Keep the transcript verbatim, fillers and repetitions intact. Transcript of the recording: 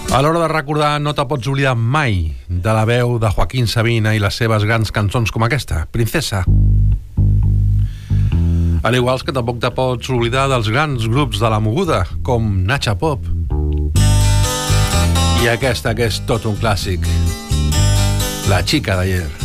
A l'hora de recordar, no te pots oblidar mai de la veu de Joaquín Sabina i les seves grans cançons com aquesta, Princesa. Al igual que tampoc te pots oblidar dels grans grups de la moguda, com Nacha Pop. I aquesta, que és tot un clàssic, La chica d'ayer.